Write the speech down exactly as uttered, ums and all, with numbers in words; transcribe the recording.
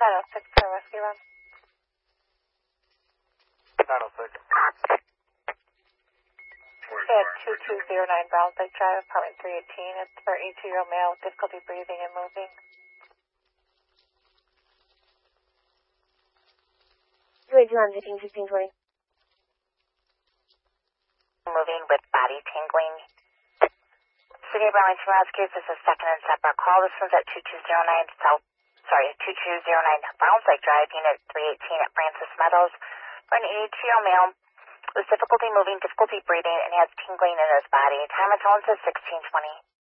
nine oh six for Whiskey Run. nine oh six. We had two two zero nine Browns Lake Drive, apartment three eighteen. It's for an eighty-two-year-old male with difficulty breathing and moving. two eight two on fifteen fifteen twenty. Moving with body tingling. City of Burlington Rescues, this is second and separate call. This one's at two two zero nine South, sorry, two two zero nine Browns Lake Drive, unit three eighteen at Francis Meadows. For an eighty-two-year-old male with difficulty moving, difficulty breathing, and has tingling in his body. Time of tone says sixteen twenty.